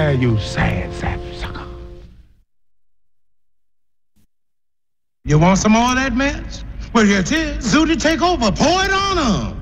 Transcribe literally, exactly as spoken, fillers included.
there, you sad sap sucker. You want some more of that mess? Well, here it is. Zooty, take over. Pour it on them.